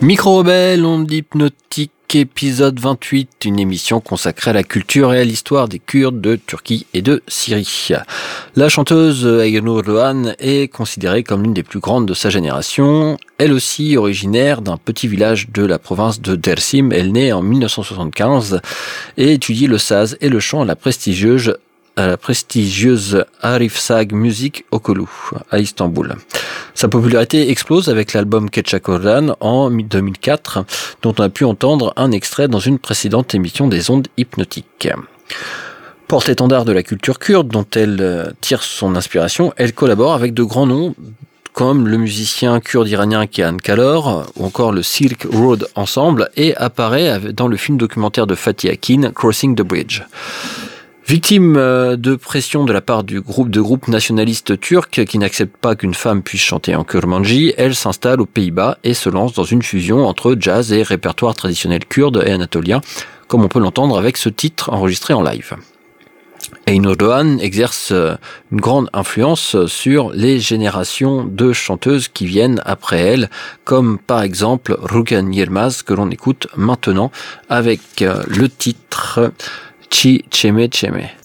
Micro-rebelle, onde hypnotique, épisode 28, une émission consacrée à la culture et à l'histoire des Kurdes de Turquie et de Syrie. La chanteuse Aynur Doğan est considérée comme l'une des plus grandes de sa génération. Elle aussi originaire d'un petit village de la province de Dersim, elle naît en 1975 et étudie le saz et le chant à la prestigieuse Arif Sag Music Okulu à Istanbul. Sa popularité explose avec l'album Keçiören en 2004, dont on a pu entendre un extrait dans une précédente émission des ondes hypnotiques. Porte-étendard de la culture kurde dont elle tire son inspiration, elle collabore avec de grands noms comme le musicien kurde iranien Kian Kalor ou encore le Silk Road Ensemble et apparaît dans le film documentaire de Fatih Akin, Crossing the Bridge. Victime de pression de la part du groupe nationaliste turc qui n'accepte pas qu'une femme puisse chanter en kurmanji, elle s'installe aux Pays-Bas et se lance dans une fusion entre jazz et répertoire traditionnel kurde et anatolien, comme on peut l'entendre avec ce titre enregistré en live. Aynur Doğan exerce une grande influence sur les générations de chanteuses qui viennent après elle, comme par exemple Ruken Yilmaz que l'on écoute maintenant avec le titre Çi Çeme Çeme.